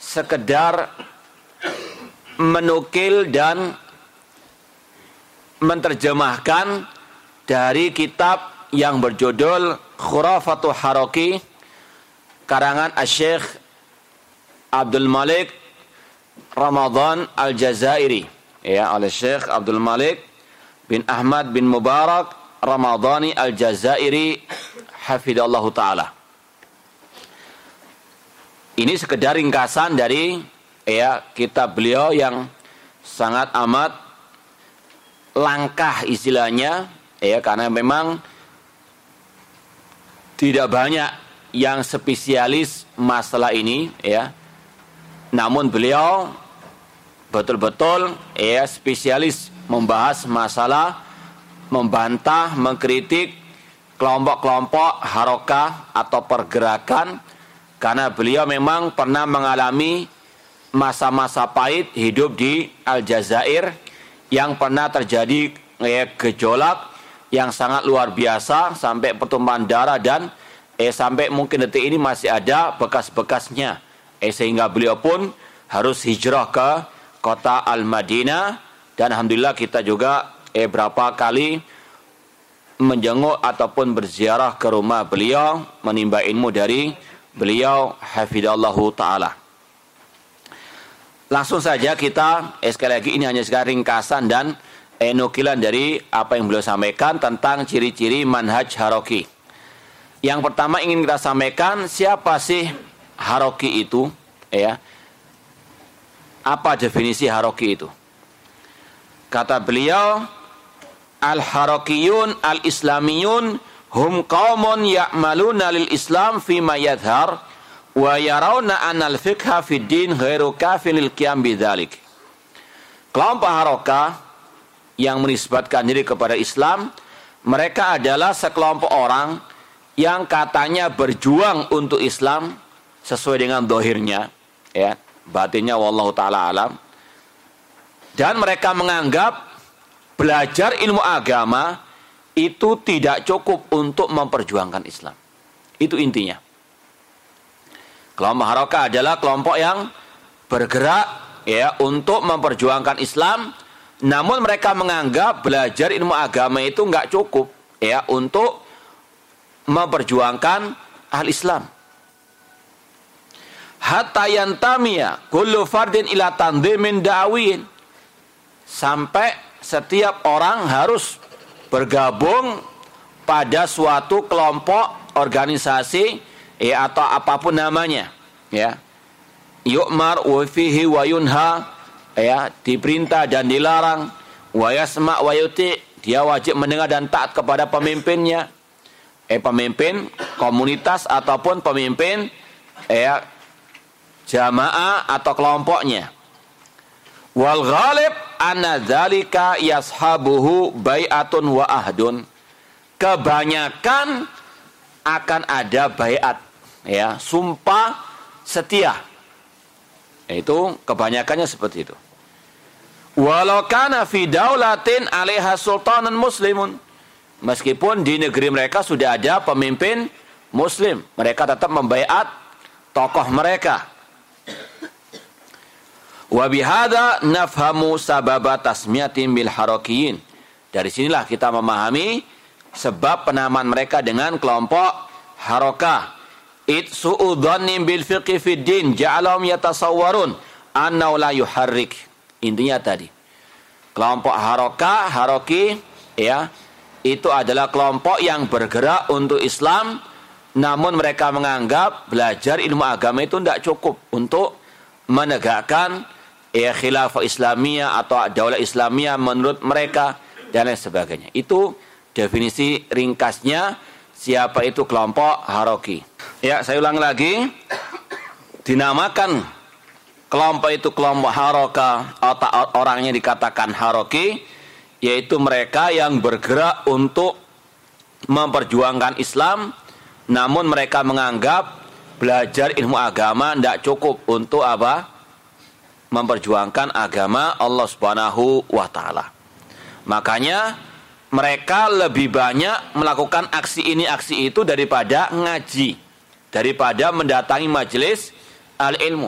sekedar menukil dan menterjemahkan dari kitab yang berjudul Khurafatul Haraki karangan Asy-Syaikh Abdul Malik Ramadan Al-Jazairi, ya, oleh Syekh Abdul Malik bin Ahmad bin Mubarak Ramadhani Al-Jazairi hafidhallahu taala. Ini sekedar ringkasan dari kitab beliau yang sangat amat langkah istilahnya, karena memang tidak banyak yang spesialis masalah ini, namun beliau betul-betul spesialis membahas masalah, membantah, mengkritik kelompok-kelompok harokah atau pergerakan, karena beliau memang pernah mengalami masa-masa pahit hidup di Aljazair yang pernah terjadi gejolak yang sangat luar biasa sampai pertumpahan darah dan sampai mungkin detik ini masih ada bekas-bekasnya, sehingga beliau pun harus hijrah ke kota Al-Madinah. Dan alhamdulillah kita juga berapa kali menjenguk ataupun berziarah ke rumah beliau, menimba ilmu dari beliau hafidhallahu taala. Langsung saja kita sekali lagi, ini hanya sekali ringkasan dan nukilan dari apa yang beliau sampaikan tentang ciri-ciri manhaj Haraki. Yang pertama ingin kita sampaikan, siapa sih Haraki itu? Apa definisi Haraki itu? Kata beliau, al-harakiyun al-islamiyun hum qaumun ya'maluna lil Islam fima yadhhar wa yarawna anna al-fiqha fid din ghairu kafin lil qiyam bidzalik. Kelompok harakah yang menisbatkan diri kepada Islam, mereka adalah sekelompok orang yang katanya berjuang untuk Islam sesuai dengan zahirnya, batinnya wallahu taala alam. Dan mereka menganggap belajar ilmu agama itu tidak cukup untuk memperjuangkan Islam. Itu intinya. Kelompok harakah adalah kelompok yang bergerak untuk memperjuangkan Islam, namun mereka menganggap belajar ilmu agama itu enggak cukup untuk memperjuangkan ahli Islam. Hatta yantamiya kullu fardin ila tanzimin da'win, sampai setiap orang harus bergabung pada suatu kelompok organisasi atau apapun namanya, yu'mar wa fihi wa yunha, diperintah dan dilarang, wa yasma' wa yuti', dia wajib mendengar dan taat kepada pemimpinnya, pemimpin komunitas ataupun pemimpin jamaah atau kelompoknya. Wal ghalib anna dzalika yashabuhu bai'atun wa ahdun. Kebanyakan akan ada bai'at, sumpah setia. Itu kebanyakannya seperti itu. Walau kana fi daulatin 'alaiha sultanun muslimun. Meskipun di negeri mereka sudah ada pemimpin muslim, mereka tetap membaiat tokoh mereka. Wa bihadza nafhamu sababa tasmiyatin bil harakiyin. Dari sinilah kita memahami sebab penamaan mereka dengan kelompok harakah. It su'udhannim bil fiqhi fid din ja'alahum yatasawwarun annahu la yuharrik. Intinya tadi, kelompok harakah, haraki, itu adalah kelompok yang bergerak untuk Islam, namun mereka menganggap belajar ilmu agama itu tidak cukup untuk menegakkan khilafah Islamiyah atau daulah Islamiyah menurut mereka dan lain sebagainya. Itu definisi ringkasnya siapa itu kelompok haraki. Saya ulang lagi, dinamakan kelompok itu kelompok harakah atau orangnya dikatakan haraki, yaitu mereka yang bergerak untuk memperjuangkan Islam, namun mereka menganggap belajar ilmu agama tidak cukup untuk memperjuangkan agama Allah Subhanahu wa taala. Makanya mereka lebih banyak melakukan aksi ini aksi itu daripada ngaji, daripada mendatangi majelis al-ilmu.